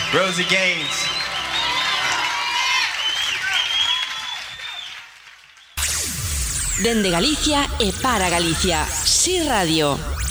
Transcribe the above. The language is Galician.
Rosie Gaines. Dende Galicia e para Galicia. Si Radio.